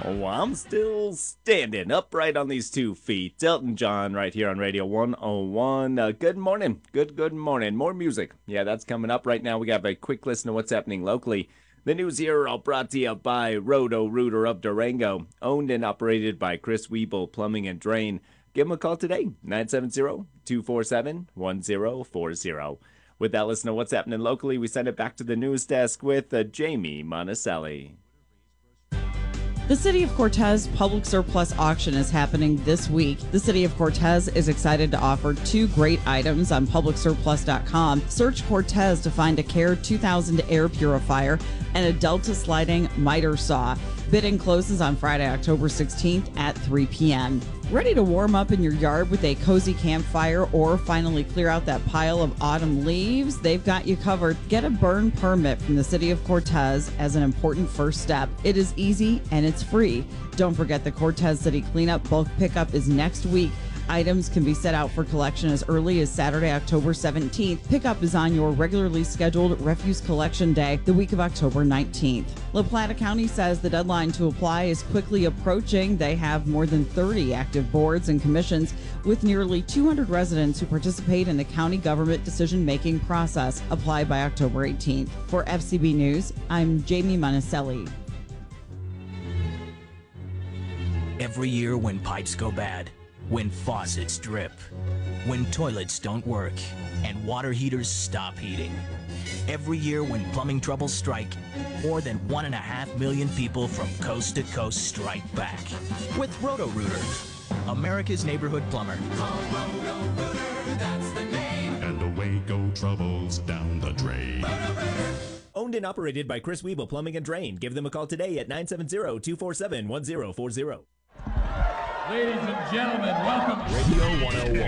Oh, I'm still standing upright on these 2 feet. Elton John right here on Radio 101. Good morning. Good morning. More music. Yeah, that's coming up right now. We got a quick listen to what's happening locally. The news here all brought to you by Roto-Rooter of Durango. Owned and operated by Chris Weeble Plumbing and Drain. Give them a call today, 970-247-1040. With that, listen to what's happening locally. We send it back to the news desk with Jamie Monticelli. The City of Cortez Public Surplus Auction is happening this week. The City of Cortez is excited to offer 2 great items on publicsurplus.com. Search Cortez to find a Care 2000 air purifier and a Delta sliding miter saw. Bidding closes on Friday, October 16th at 3 p.m. Ready to warm up in your yard with a cozy campfire or finally clear out that pile of autumn leaves? They've got you covered. Get a burn permit from the City of Cortez as an important first step. It is easy and it's free. Don't forget the Cortez City Cleanup bulk pickup is next week. Items can be set out for collection as early as Saturday, October 17th. Pickup is on your regularly scheduled refuse collection day, the week of October 19th. La Plata County says the deadline to apply is quickly approaching. They have more than 30 active boards and commissions with nearly 200 residents who participate in the county government decision-making process. Apply by October 18th. For FCB News, I'm Jamie Monticelli. Every year when pipes go bad, when faucets drip, when toilets don't work, and water heaters stop heating. Every year when plumbing troubles strike, more than 1.5 million people from coast to coast strike back. With Roto-Rooter, America's neighborhood plumber. Call Roto-Rooter, that's the name. And away go troubles down the drain. Roto-Rooter. Owned and operated by Chris Weeble Plumbing and Drain. Give them a call today at 970-247-1040. Ladies and gentlemen, welcome. Radio 101.